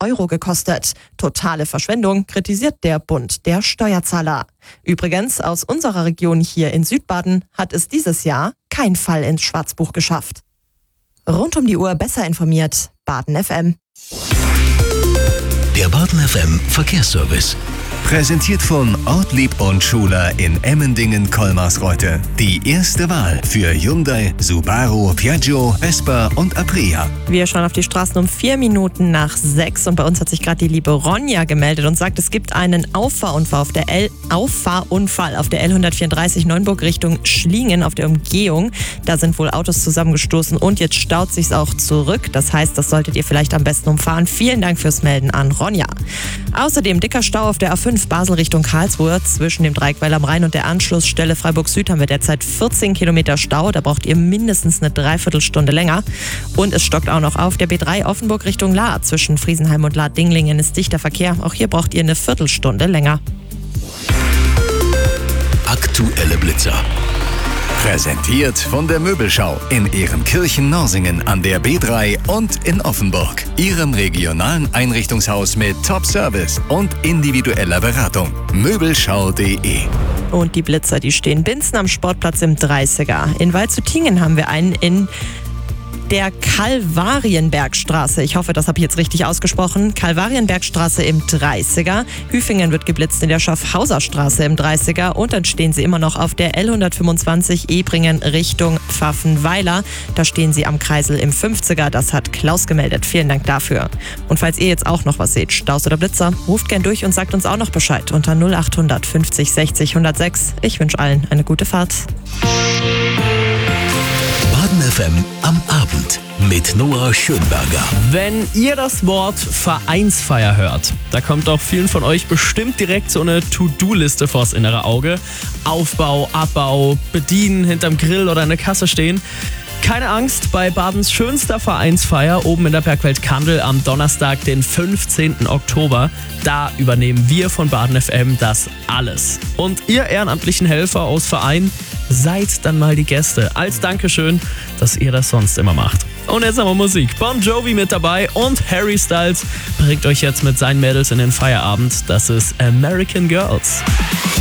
Euro gekostet. Totale Verschwendung, kritisiert der Bund der Steuerzahler. Übrigens, aus unserer Region hier in Südbaden hat es dieses Jahr kein Fall ins Schwarzbuch geschafft. Rund um die Uhr besser informiert, Baden FM. Der Baden FM Verkehrsservice. Präsentiert von Ortlieb und Schuler in Emmendingen-Kolmarsreuth. Die erste Wahl für Hyundai, Subaru, Piaggio, Vespa und Aprilia. Wir schauen auf die Straßen um 4 Minuten nach 6 und bei uns hat sich gerade die liebe Ronja gemeldet und sagt, es gibt einen Auffahrunfall auf der L134 Neunburg Richtung Schlingen auf der Umgehung. Da sind wohl Autos zusammengestoßen und jetzt staut sich's auch zurück. Das heißt, das solltet ihr vielleicht am besten umfahren. Vielen Dank fürs Melden an Ronja. Außerdem dicker Stau auf der A5 Basel Richtung Karlsruhe. Zwischen dem Dreieckweil am Rhein und der Anschlussstelle Freiburg Süd haben wir derzeit 14 Kilometer Stau. Da braucht ihr mindestens eine Dreiviertelstunde länger. Und es stockt auch noch auf der B3 Offenburg Richtung Lahr. Zwischen Friesenheim und Lahr-Dinglingen ist dichter Verkehr. Auch hier braucht ihr eine Viertelstunde länger. Aktuelle Blitzer. Präsentiert von der Möbelschau in Ehrenkirchen-Norsingen an der B3 und in Offenburg. Ihrem regionalen Einrichtungshaus mit Top-Service und individueller Beratung. Möbelschau.de. Und die Blitzer, die stehen Binzen am Sportplatz im 30er. In Waldshutingen haben wir einen in der Kalvarienbergstraße. Ich hoffe, das habe ich jetzt richtig ausgesprochen. Kalvarienbergstraße im 30er. Hüfingen wird geblitzt in der Schaffhauserstraße im 30er. Und dann stehen sie immer noch auf der L125 Ebringen Richtung Pfaffenweiler. Da stehen sie am Kreisel im 50er. Das hat Klaus gemeldet. Vielen Dank dafür. Und falls ihr jetzt auch noch was seht, Staus oder Blitzer, ruft gern durch und sagt uns auch noch Bescheid unter 0800 50 60 106. Ich wünsche allen eine gute Fahrt. Baden FM am Abend mit Noah Schönberger. Wenn ihr das Wort Vereinsfeier hört, da kommt auch vielen von euch bestimmt direkt so eine To-Do-Liste vors innere Auge. Aufbau, Abbau, bedienen, hinterm Grill oder in der Kasse stehen. Keine Angst, bei Badens schönster Vereinsfeier oben in der Bergwelt Kandel am Donnerstag, den 15. Oktober, da übernehmen wir von Baden FM das alles. Und ihr ehrenamtlichen Helfer aus Verein, seid dann mal die Gäste. Als Dankeschön, dass ihr das sonst immer macht. Und jetzt haben wir Musik. Bon Jovi mit dabei und Harry Styles bringt euch jetzt mit seinen Mädels in den Feierabend. Das ist American Girls.